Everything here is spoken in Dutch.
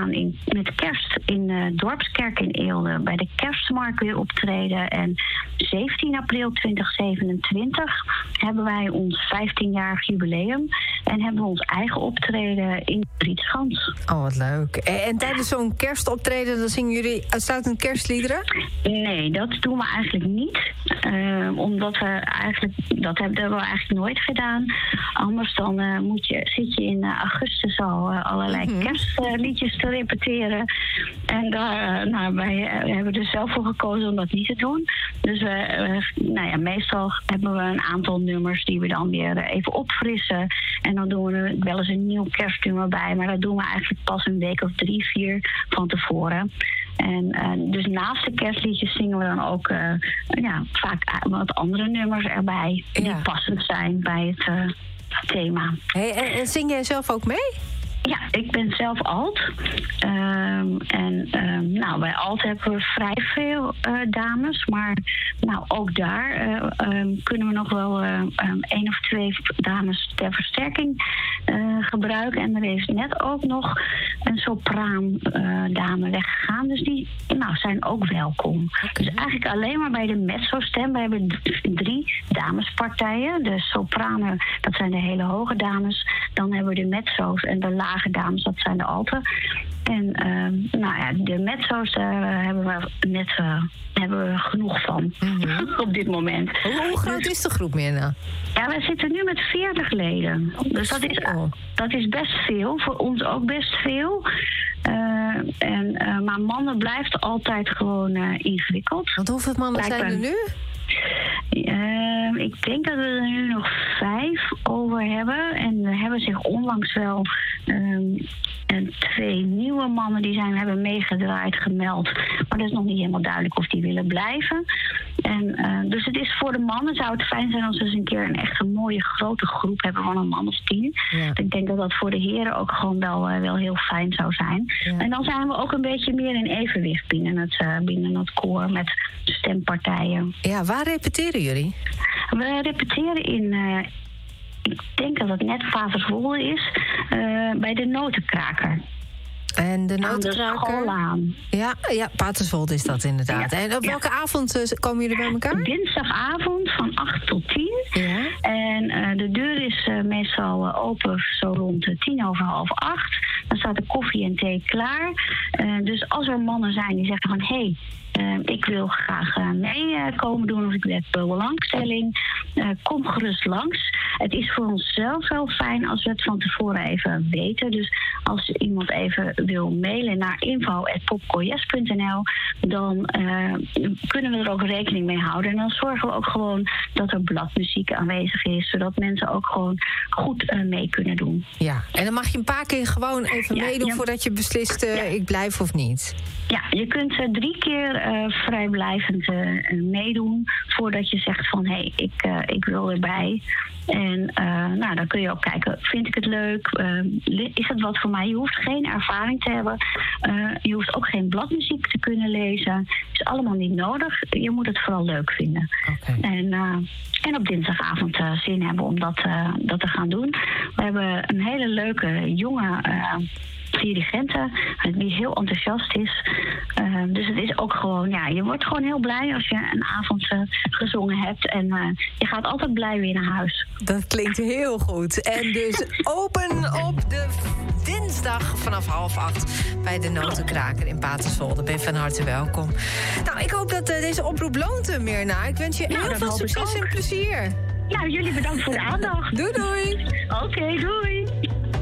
gaan met kerst in de Dorpskerk in Eelde bij de kerstmarkt weer optreden. En 17 april 2027 hebben wij ons 15-jarig jubileum. En hebben we ons eigen optreden in Rietschans. Oh, wat leuk. En tijdens zo'n kerstoptreden, dan zingen jullie uitsluitend kerstliederen? Nee, dat doen we eigenlijk niet. Omdat we eigenlijk, dat hebben we eigenlijk nooit gedaan. Anders dan zit je in augustus al allerlei kerstliedjes te repeteren. En wij hebben er zelf voor gekozen om dat niet te doen. Dus meestal hebben we een aantal nummers die we dan weer even opfrissen. En dan doen we er wel eens een nieuw kerstnummer bij. Maar dat doen we eigenlijk pas een week of 3, 4 van tevoren. En dus naast de kerstliedjes zingen we dan ook vaak wat andere nummers erbij. Die passend zijn bij het thema. Hey, en zing jij zelf ook mee? Ja, ik ben zelf alt. Bij alt hebben we vrij veel dames. Maar ook daar kunnen we nog wel 1 of 2 dames ter versterking gebruiken. En er is net ook nog een sopraan dame weggegaan. Dus die zijn ook welkom. Okay. Dus eigenlijk alleen maar bij de mezzo-stem. We hebben 3 damespartijen. De sopranen, dat zijn de hele hoge dames. Dan hebben we de mezzo's en de lage dames, dat zijn de alten. En de mezzo's hebben we genoeg van op dit moment. Hoe groot is de groep, Mirna? Ja, wij zitten nu met 40 leden. Dus dat is best veel. Voor ons ook best veel. Maar mannen blijft altijd gewoon ingewikkeld. Want hoeveel mannen zijn er nu? Ik denk dat we er nu nog 5 over hebben. En er hebben zich onlangs wel 2 nieuwe mannen die hebben meegedraaid, gemeld. Maar dat is nog niet helemaal duidelijk of die willen blijven. Dus het is voor de mannen, zou het fijn zijn als we eens een keer een echt een mooie grote groep hebben van een man of 10. Ja. Ik denk dat dat voor de heren ook gewoon wel heel fijn zou zijn. Ja. En dan zijn we ook een beetje meer in evenwicht binnen het koor met stempartijen. Ja, waar repeteren jullie? We repeteren ik denk dat het net Vaterswolde is, bij de Notenkraker. En de Notenkraker? Aan de schoollaan. Ja, Paterswold is dat inderdaad. Ja, en op welke avond komen jullie bij elkaar? Dinsdagavond van 8 tot 10. Ja. En de deur is meestal open zo rond 7:50. Dan staat de koffie en thee klaar. Dus als er mannen zijn die zeggen van hey, ik wil graag komen doen of ik heb belangstelling. Kom gerust langs. Het is voor ons zelf wel fijn als we het van tevoren even weten. Dus als iemand even wil mailen naar info@popcojes.nl, dan kunnen we er ook rekening mee houden. En dan zorgen we ook gewoon dat er bladmuziek aanwezig is, zodat mensen ook gewoon goed mee kunnen doen. Ja, en dan mag je een paar keer gewoon even meedoen voordat je beslist ik blijf of niet. Ja, je kunt 3 keer vrijblijvend meedoen voordat je zegt van hey, ik wil erbij. En dan kun je ook kijken, vind ik het leuk? Is het wat voor mij? Je hoeft geen ervaring te hebben. Je hoeft ook geen bladmuziek te kunnen lezen. Het is allemaal niet nodig. Je moet het vooral leuk vinden. Okay. En op dinsdagavond zin hebben om dat te gaan doen. We hebben een hele leuke jonge dirigente die heel enthousiast is. Dus het is ook gewoon, je wordt gewoon heel blij als je een avond gezongen hebt. En je gaat altijd blij weer naar huis. Dat klinkt heel goed. En dus open op de dinsdag vanaf 7:30 bij de Notenkraker in Paterswolde. Ben je van harte welkom. Nou, ik hoop dat deze oproep loont, Mirna. Ik wens je heel veel succes en plezier. Ja, jullie bedankt voor de aandacht. Doei. Oké, doei.